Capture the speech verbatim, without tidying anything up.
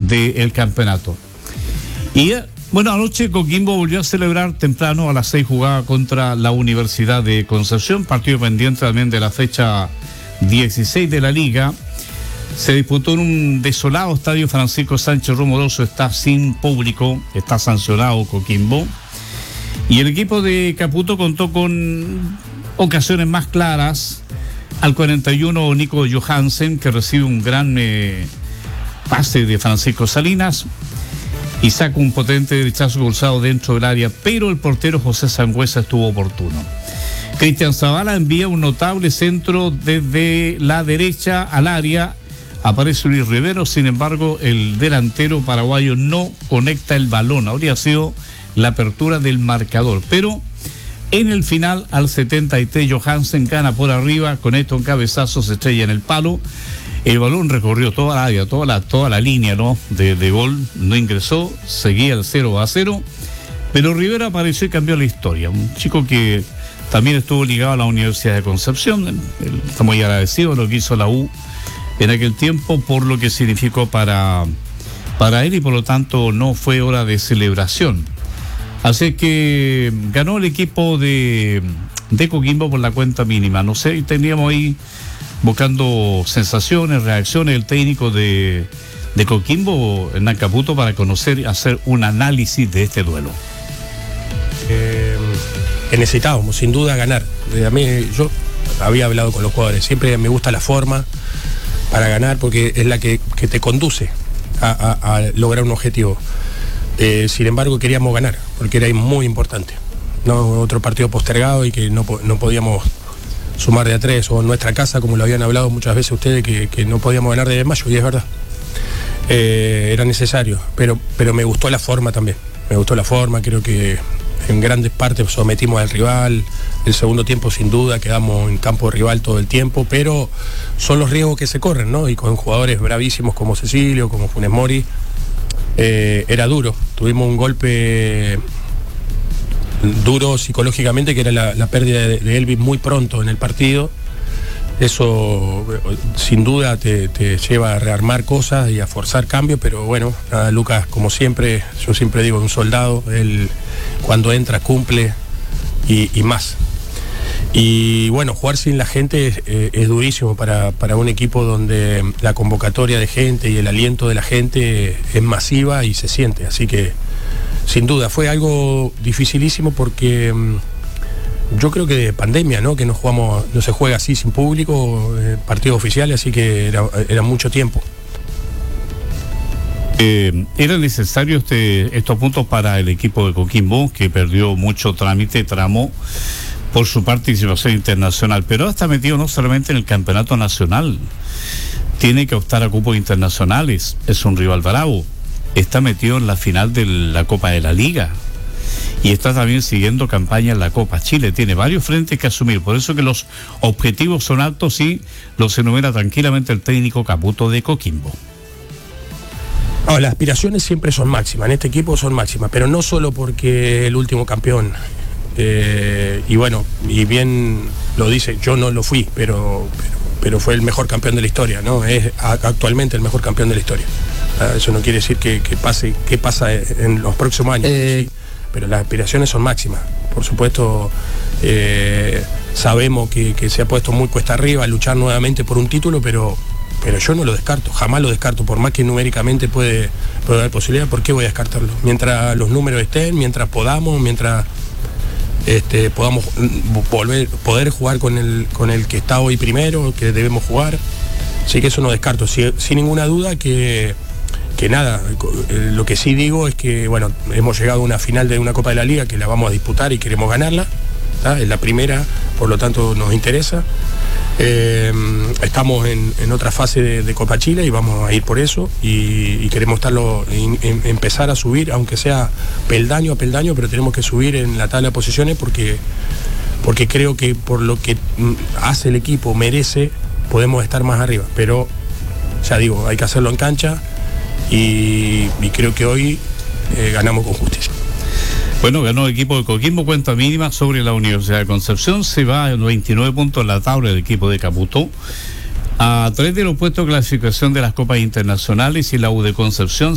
del campeonato. Y bueno, anoche Coquimbo volvió a celebrar temprano, a las seis jugaba contra la Universidad de Concepción, partido pendiente también de la fecha dieciséis de la liga. Se disputó en un desolado estadio Francisco Sánchez Romoroso, está sin público, está sancionado Coquimbo. Y el equipo de Caputo contó con ocasiones más claras. Al cuarenta y uno, Nico Johansen, que recibe un gran eh, pase de Francisco Salinas y saca un potente derechazo cruzado dentro del área, pero el portero José Sangüesa estuvo oportuno. Cristian Zavala envía un notable centro desde la derecha al área. Aparece Luis Rivero, sin embargo, el delantero paraguayo no conecta el balón. Habría sido la apertura del marcador, pero en el final, al setenta y tres, Johansen gana por arriba, con esto un cabezazo, se estrella en el palo. El balón recorrió toda la área, toda la, toda la línea, ¿no? de, de gol, no ingresó, seguía el cero a cero, pero Rivera apareció y cambió la historia. Un chico que también estuvo ligado a la Universidad de Concepción. Estamos muy agradecidos de lo que hizo la U en aquel tiempo, por lo que significó para, para él, y por lo tanto no fue hora de celebración. Así que ganó el equipo de, de Coquimbo por la cuenta mínima. No sé, teníamos ahí buscando sensaciones, reacciones, el técnico de, de Coquimbo, Hernán Caputo, para conocer y hacer un análisis de este duelo. Eh, que necesitábamos, sin duda, ganar. A mí, yo había hablado con los jugadores, siempre me gusta la forma para ganar, porque es la que, que te conduce a, a, a lograr un objetivo. Eh, sin embargo, queríamos ganar, porque era muy importante. No otro partido postergado y que no, no podíamos sumar de a tres, o en nuestra casa, como lo habían hablado muchas veces ustedes, que, que no podíamos ganar de mayo, y es verdad. Eh, era necesario, pero, pero me gustó la forma también. Me gustó la forma, creo que en grandes partes sometimos al rival. El segundo tiempo, sin duda, quedamos en campo rival todo el tiempo, pero son los riesgos que se corren, ¿no? Y con jugadores bravísimos como Cecilio, como Funes Mori, eh, era duro. Tuvimos un golpe duro psicológicamente, que era la, la pérdida de, de Elvis muy pronto en el partido. Eso sin duda te, te lleva a rearmar cosas y a forzar cambios, pero bueno, nada, Lucas, como siempre, yo siempre digo, un soldado, él cuando entra cumple y, y más. Y bueno, jugar sin la gente es, eh, es durísimo para, para un equipo donde la convocatoria de gente y el aliento de la gente es masiva y se siente, así que sin duda fue algo dificilísimo, porque yo creo que de pandemia, ¿no? Que no jugamos, no se juega así sin público, eh, partidos oficiales, así que era, era mucho tiempo. Eh, ¿Era necesario este, estos puntos para el equipo de Coquimbo, que perdió mucho trámite, tramo, por su participación internacional? Pero está metido no solamente en el campeonato nacional, tiene que optar a cupos internacionales, es un rival bravo, está metido en la final de la Copa de la Liga, y está también siguiendo campaña en la Copa Chile. Tiene varios frentes que asumir, por eso que los objetivos son altos y los enumera tranquilamente el técnico Caputo de Coquimbo. No, las aspiraciones siempre son máximas, en este equipo son máximas, pero no solo porque el último campeón, eh, y bueno, y bien lo dice, yo no lo fui, pero, pero, pero fue el mejor campeón de la historia, ¿no? Es actualmente el mejor campeón de la historia. Ah, eso no quiere decir que, que pase, que pasa en los próximos años. Eh... ¿sí? Pero las aspiraciones son máximas. Por supuesto, eh, sabemos que, que se ha puesto muy cuesta arriba a luchar nuevamente por un título, pero, pero yo no lo descarto, jamás lo descarto, por más que numéricamente puede, puede haber posibilidad. ¿Por qué voy a descartarlo? Mientras los números estén, mientras podamos, mientras este, podamos volver, poder jugar con el, con el que está hoy primero, que debemos jugar. Así que eso no descarto, sin, sin ninguna duda que... que nada, lo que sí digo es que, bueno, hemos llegado a una final de una Copa de la Liga que la vamos a disputar y queremos ganarla, ¿tá? Es la primera, por lo tanto nos interesa. Eh, estamos en, en otra fase de, de Copa Chile y vamos a ir por eso, y, y queremos estarlo, en, en, empezar a subir, aunque sea peldaño a peldaño, pero tenemos que subir en la tabla de posiciones, porque, porque creo que por lo que hace el equipo merece, podemos estar más arriba, pero ya digo, hay que hacerlo en cancha. Y, y creo que hoy eh, ganamos con justicia. Bueno, ganó el equipo de Coquimbo, cuenta mínima sobre la Universidad de Concepción. Se va a veintinueve puntos en la tabla del equipo de Caputo, a tres de los puestos de clasificación de las copas internacionales, y la U de Concepción